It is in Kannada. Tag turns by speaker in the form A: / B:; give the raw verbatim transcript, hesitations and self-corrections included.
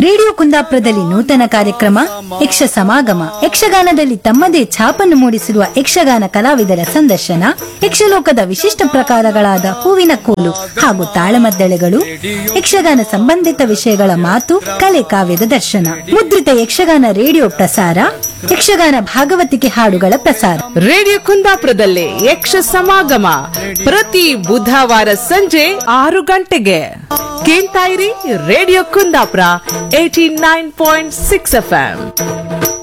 A: ರೇಡಿಯೋ ಕುಂದಾಪುರದಲ್ಲಿ ನೂತನ ಕಾರ್ಯಕ್ರಮ ಯಕ್ಷ ಸಮಾಗಮ ಯಕ್ಷಗಾನದಲ್ಲಿ ತಮ್ಮದೇ ಛಾಪನ್ನು ಮೂಡಿಸಿರುವ ಯಕ್ಷಗಾನ ಕಲಾವಿದರ ಸಂದರ್ಶನ ಯಕ್ಷಲೋಕದ ವಿಶಿಷ್ಟ ಪ್ರಕಾರಗಳಾದ ಹೂವಿನ ಕೋಲು ಹಾಗೂ ತಾಳಮದ್ದಳೆಗಳು ಯಕ್ಷಗಾನ ಸಂಬಂಧಿತ ವಿಷಯಗಳ ಮಾತು ಕಲೆ ಕಾವ್ಯದ ದರ್ಶನ ಮುದ್ರಿತ ಯಕ್ಷಗಾನ ರೇಡಿಯೋ ಪ್ರಸಾರ ಯಕ್ಷಗಾನ ಭಾಗವತಿಕೆ ಹಾಡುಗಳ ಪ್ರಸಾರ
B: ರೇಡಿಯೋ ಕುಂದಾಪುರದಲ್ಲಿ ಯಕ್ಷ ಸಮಾಗಮ ಪ್ರತಿ ಬುಧವಾರ ಸಂಜೆ ಆರು ಗಂಟೆಗೆ ಕೇಳ್ತಾ ಇರಿ radio Kundapura eighty nine point six F M.